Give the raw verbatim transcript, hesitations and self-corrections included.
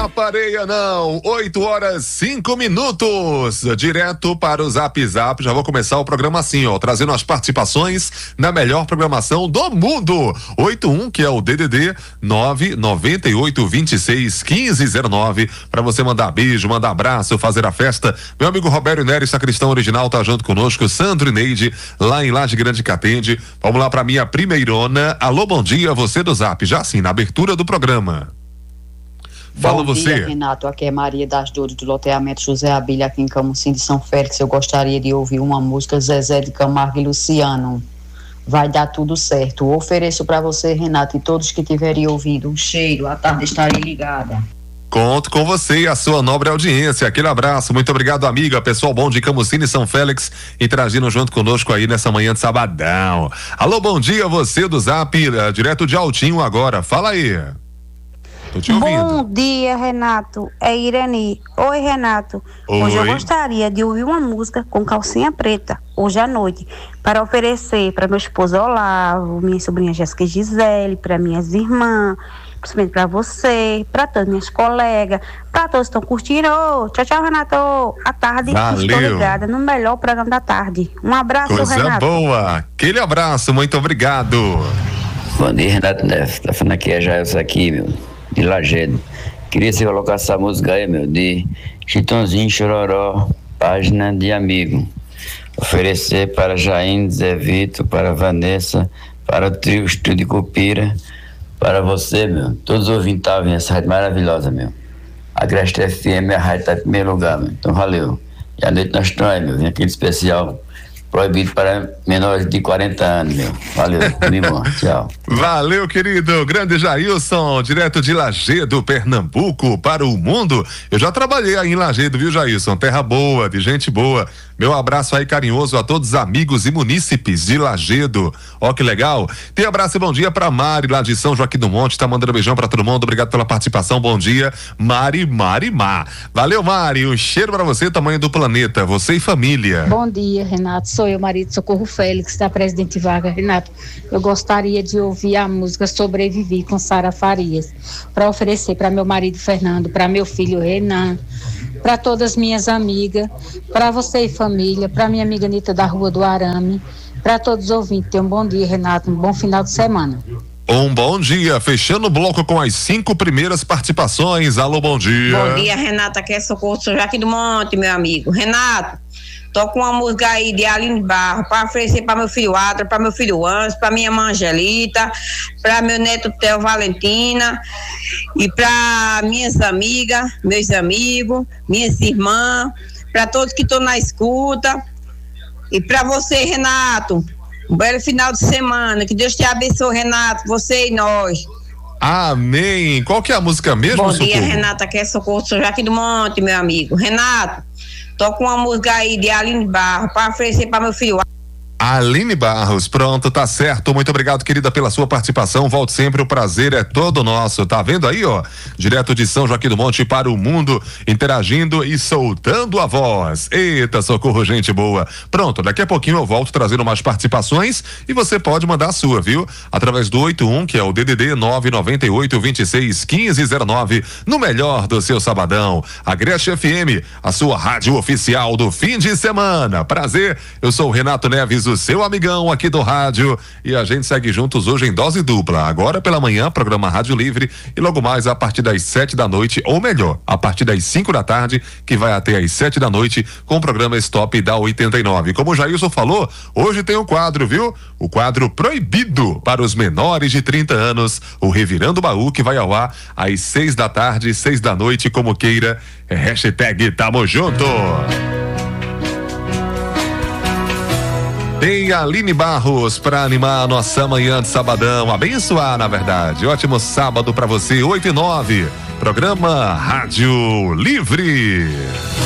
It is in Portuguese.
Apareia não, oito horas cinco minutos, direto para o Zap Zap. Já vou começar o programa assim, ó, trazendo as participações na melhor programação do mundo. oito um, que é o D D D nove nove oito dois seis um cinco zero nove, para você mandar beijo, mandar abraço, fazer a festa. Meu amigo Roberto Nery, sacristão original, tá junto conosco. Sandro e Neide, lá em Laje Grande Catende. Vamos lá para minha primeirona. Alô, bom dia, você do Zap, já assim, na abertura do programa. Fala Bom você. Dia, Renato, aqui é Maria das Dores do loteamento José Abílio, aqui em Camusim de São Félix. Eu gostaria de ouvir uma música Zezé de Camargo e Luciano. Vai dar tudo certo. Ofereço para você, Renato, e todos que tiverem ouvido. Um cheiro, à tarde estarei ligada. Conto com você e a sua nobre audiência. Aquele abraço, muito obrigado, amiga. Pessoal bom de Camusim e São Félix, interagindo junto conosco aí nessa manhã de sabadão. Alô, bom dia, você do Zap, uh, direto de Altinho agora. Fala aí. Tô te ouvindo. Bom dia, Renato. É Irani. Oi, Renato. Oi. Hoje eu gostaria de ouvir uma música com calcinha preta, hoje à noite, para oferecer para meu esposo Olavo, minha sobrinha Jéssica e Gisele, para minhas irmãs, principalmente para você, para todas minhas colegas, para todos que estão curtindo. Oh, tchau, tchau, Renato. À tarde, Valeu. estou ligada no melhor programa da tarde. Um abraço, Coisa Renato. boa. Aquele abraço, muito obrigado. Bom dia, Renato Neves. Tá falando aqui, é Jailson aqui, meu, de Lajedo. Queria você colocar essa música aí, meu, de Chitãozinho Chororó, página de amigo. Oferecer para Jaine, Zé Vitor, para Vanessa, para o trio Estúdio Cupira, para você, meu. Todos os ouvintes tá ouvindo essa rádio maravilhosa, meu. A Gresta F M, a rádio tá em primeiro lugar, meu. Então valeu. E à noite nós estamos aí, meu. Vem aquele especial proibido para menores de quarenta anos, meu. Valeu, bom, tchau. Valeu, querido. Grande Jailson, direto de Lajedo, Pernambuco, para o mundo. Eu já trabalhei aí em Lajedo, viu, Jailson? Terra boa, de gente boa. Meu abraço aí carinhoso a todos os amigos e munícipes de Lajedo. Ó, que legal. Tem abraço e bom dia pra Mari, lá de São Joaquim do Monte. Tá mandando beijão pra todo mundo. Obrigado pela participação. Bom dia, Mari, Mari, Má. Valeu, Mari. Um cheiro pra você, tamanho do planeta. Você e família. Bom dia, Renato. Sou eu, marido Socorro Félix, da Presidente Vargas. Renato, eu gostaria de ouvir a música Sobrevivi com Sara Farias, para oferecer para meu marido Fernando, para meu filho Renan, para todas minhas amigas, para você e família, para minha amiga Anitta da Rua do Arame, para todos os ouvintes. Tenham um bom dia, Renato, um bom final de semana. Um bom dia, fechando o bloco com as cinco primeiras participações. Alô, bom dia. Bom dia, Renato, aqui é Socorro São Joaquim do Monte, meu amigo. Renato, tô com uma música aí de Aline Barro para oferecer para meu filho Adra, para meu filho Anjo, para minha mãe Angelita, para meu neto Theo Valentina e para minhas amigas, meus amigos, minhas irmãs, para todos que estão na escuta. E para você, Renato, um belo final de semana. Que Deus te abençoe, Renato, você e nós. Amém. Qual que é a música mesmo, Bom Socorro? dia, Renato, aqui é Socorro São Joaquim do Monte, meu amigo. Renato, tô com uma música aí de Aline Barro para oferecer para meu filho. Aline Barros, pronto, tá certo. Muito obrigado, querida, pela sua participação. Volte sempre, o prazer é todo nosso. Tá vendo aí, ó? Direto de São Joaquim do Monte para o mundo, interagindo e soltando a voz. Eita, Socorro, gente boa. Pronto, daqui a pouquinho eu volto trazendo mais participações e você pode mandar a sua, viu? Através do oito um, que é o D D D nove nove oito dois seis um cinco zero nove, no melhor do seu sabadão. A Greste F M, a sua rádio oficial do fim de semana. Prazer, eu sou o Renato Neves, o seu amigão aqui do rádio, e a gente segue juntos hoje em dose dupla. Agora pela manhã, programa Rádio Livre, e logo mais a partir das sete da noite, ou melhor, a partir das cinco da tarde, que vai até às sete da noite, com o programa Stop da oitenta e nove. Como o Jailson falou, hoje tem um quadro, viu? O quadro proibido para os menores de trinta anos, o Revirando o Baú, que vai ao ar às seis da tarde, seis da noite, como queira. É hashtag Tamo Junto. Tem a Aline Barros para animar a nossa manhã de sabadão, abençoar, na verdade. Ótimo sábado para você, oito e nove. Programa Rádio Livre.